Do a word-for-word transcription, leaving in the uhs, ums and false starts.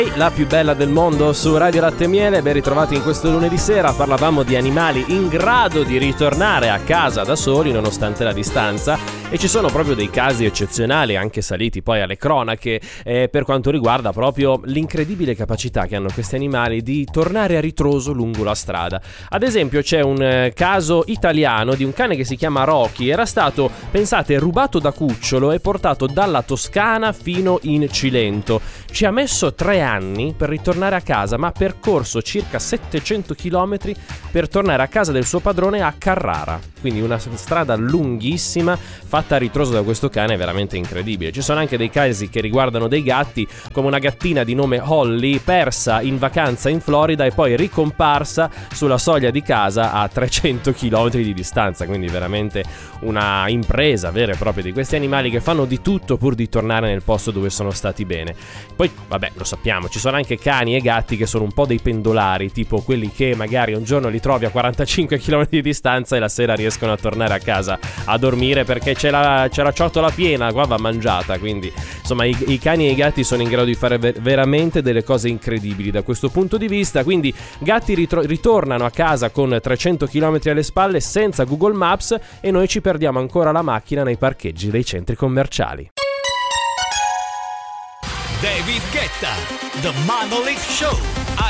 La più bella del mondo su Radio Latte e Miele, ben ritrovati in questo lunedì sera. Parlavamo di animali in grado di ritornare a casa da soli nonostante la distanza, e ci sono proprio dei casi eccezionali, anche saliti poi alle cronache, eh, per quanto riguarda proprio l'incredibile capacità che hanno questi animali di tornare a ritroso lungo la strada. Ad esempio c'è un eh, caso italiano di un cane che si chiama Rocky. Era stato, pensate, rubato da cucciolo e portato dalla Toscana fino in Cilento. Ci ha messo tre anni per ritornare a casa, ma ha percorso circa settecento chilometri per tornare a casa del suo padrone a Carrara. Quindi una strada lunghissima fatta a ritroso da questo cane, veramente incredibile. Ci sono anche dei casi che riguardano dei gatti, come una gattina di nome Holly, persa in vacanza in Florida e poi ricomparsa sulla soglia di casa a trecento chilometri di distanza. Quindi veramente una impresa vera e propria di questi animali che fanno di tutto pur di tornare nel posto dove sono stati bene. Poi, vabbè, lo sappiamo, ci sono anche cani e gatti che sono un po' dei pendolari, tipo quelli che magari un giorno li trovi a quarantacinque chilometri di distanza e la sera riescono a tornare a casa a dormire perché c'è la, c'è la ciotola piena, qua va mangiata. Quindi insomma i, i cani e i gatti sono in grado di fare ver- veramente delle cose incredibili da questo punto di vista. Quindi gatti ritro- ritornano a casa con trecento chilometri alle spalle senza Google Maps, e noi ci perdiamo ancora la macchina nei parcheggi dei centri commerciali. David Guetta, The Monolith Show,